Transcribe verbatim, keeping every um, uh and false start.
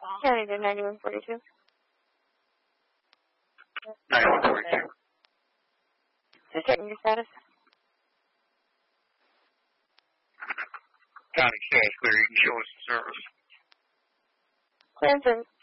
County to ninety-one forty-two. ninety-one forty-two. Just checking your status. County status clear. You can show us the service. Clearance